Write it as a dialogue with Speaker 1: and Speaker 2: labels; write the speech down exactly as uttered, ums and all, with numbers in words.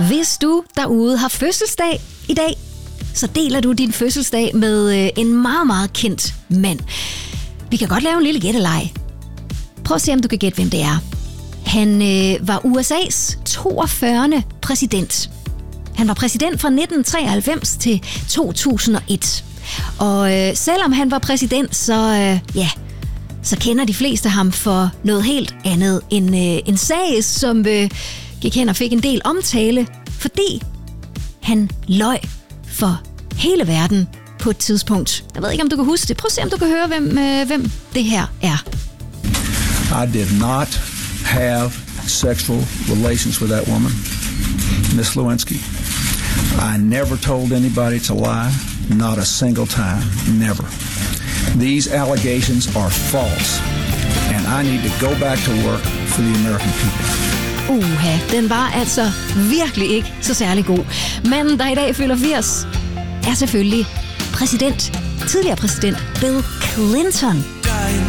Speaker 1: Hvis du derude har fødselsdag i dag, så deler du din fødselsdag med en meget, meget kendt mand. Vi kan godt lave en lille gætteleg. Prøv at se, om du kan gætte, hvem det er. Han øh, var U S A's toogfyrrende præsident. Han var præsident fra nitten treoghalvfems til to tusind og et. Og øh, selvom han var præsident, så, øh, ja, så kender de fleste ham for noget helt andet. En, øh, en sag, som øh, gik hen og fik en del omtale, fordi han løj for hele verden på et tidspunkt. Jeg ved ikke, om du kan huske det. Prøv at se, om du kan høre, hvem, øh, hvem det her er.
Speaker 2: I did not have sexual relations with that woman, Miss Lewinsky. I never told anybody to lie, not a single time, never. These allegations are false, and I need to go back to work for the American people.
Speaker 1: Uha, den var altså virkelig ikke så særlig god. Manden, der i dag fylder firs, er selvfølgelig præsident, tidligere præsident Bill Clinton.